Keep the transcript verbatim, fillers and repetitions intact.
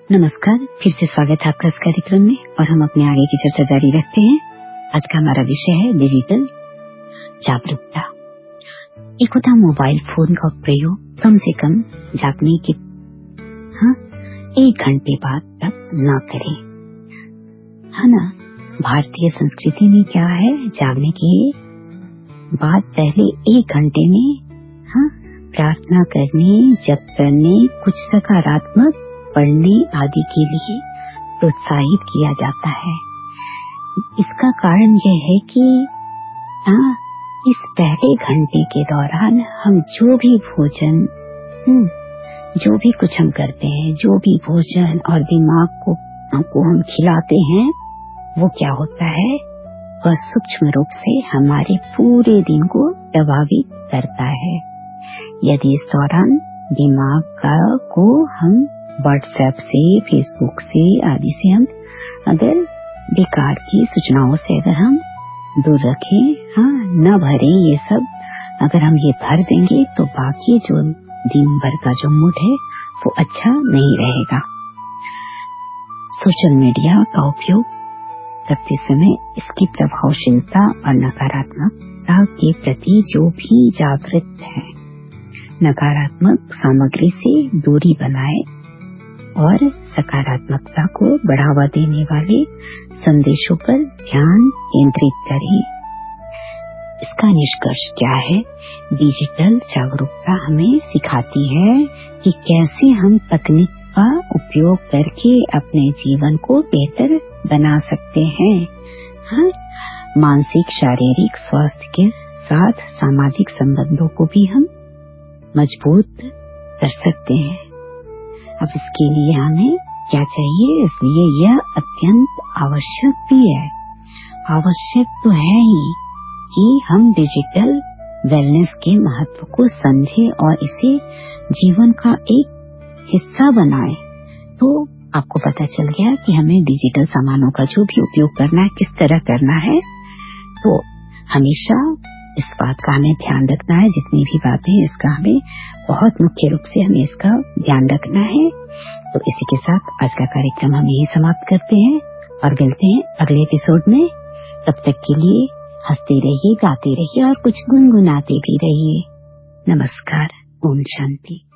नमस्कार, फिर से स्वागत है आपका इस कार्यक्रम में और हम अपने आगे की चर्चा जारी रखते हैं। आज का हमारा विषय है डिजिटल जागरूकता। एक होता मोबाइल फोन का प्रयोग कम से कम जागने के हाँ एक घंटे बाद तक न करें, है ना। भारतीय संस्कृति में क्या है, जागने के बाद पहले एक घंटे में हाँ प्रार्थना करने, जप करने, कुछ सकारात्मक पढ़ने आदि के लिए प्रोत्साहित किया जाता है। इसका कारण यह है कि आ, इस पहले घंटे के दौरान हम जो भी भोजन जो भी कुछ हम करते हैं, जो भी भोजन और दिमाग को, को हम खिलाते हैं, वो क्या होता है, वह सूक्ष्म रूप से हमारे पूरे दिन को प्रभावित करता है। यदि इस दौरान दिमाग का को हम व्हाट्सएप से, फेसबुक से आदि से हम अगर बेकार की सूचनाओं से अगर हम दूर रखें, हाँ न भरें, ये सब अगर हम ये भर देंगे तो बाकी जो दिन भर का जो मूड है वो अच्छा नहीं रहेगा। सोशल मीडिया का उपयोग करते समय इसकी प्रभावशीलता और नकारात्मकता के प्रति जो भी जागृत है, नकारात्मक सामग्री से दूरी बनाए और सकारात्मकता को बढ़ावा देने वाले संदेशों पर ध्यान केंद्रित करें। इसका निष्कर्ष क्या है? डिजिटल जागरूकता हमें सिखाती है कि कैसे हम तकनीक का उपयोग करके अपने जीवन को बेहतर बना सकते हैं। हाँ, मानसिक शारीरिक स्वास्थ्य के साथ सामाजिक संबंधों को भी हम मजबूत कर सकते हैं। अब इसके लिए हमें क्या चाहिए? इसलिए यह अत्यंत आवश्यक भी है। आवश्यक तो है ही कि हम डिजिटल वेलनेस के महत्व को समझें और इसे जीवन का एक हिस्सा बनाएं। तो आपको पता चल गया कि हमें डिजिटल सामानों का जो भी उपयोग करना है, किस तरह करना है। तो हमेशा इस बात का हमें ध्यान रखना है, जितनी भी बातें हैं इसका हमें बहुत मुख्य रूप से हमें इसका ध्यान रखना है। तो इसी के साथ आज का कार्यक्रम हम यही समाप्त करते हैं और मिलते हैं अगले एपिसोड में। तब तक के लिए हंसते रहिए, गाते रहिए और कुछ गुनगुनाते भी रहिए। नमस्कार, ओम शांति।